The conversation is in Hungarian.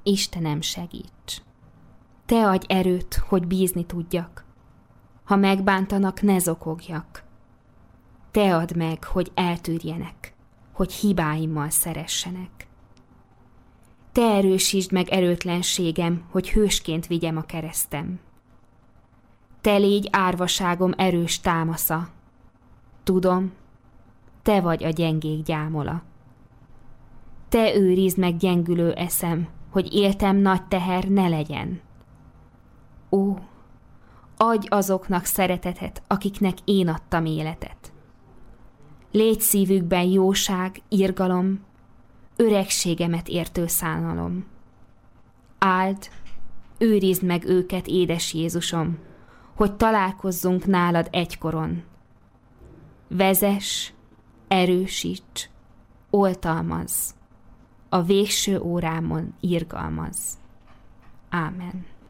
Istenem, segíts! Te adj erőt, hogy bízni tudjak. Ha megbántanak, ne zokogjak. Te add meg, hogy eltűrjenek, hogy hibáimmal szeressenek. Te erősítsd meg erőtlenségem, hogy hősként vigyem a keresztem. Te légy árvaságom erős támasza. Tudom, te vagy a gyengék gyámola. Te őrizd meg gyengülő eszem, hogy éltem nagy teher ne legyen. Ó, adj azoknak szeretetet, akiknek én adtam életet. Légy szívükben jóság, irgalom, öregségemet értő szánalom. Áld, őrizd meg őket, édes Jézusom, hogy találkozzunk nálad egykoron. Vezess, erősíts, oltalmazz, a végső órámon irgalmazz. Ámen.